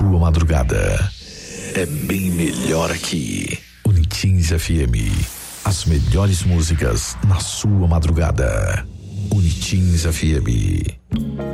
sua madrugada. É bem melhor aqui. Unitins FM. As melhores músicas na sua madrugada. Unitins FM.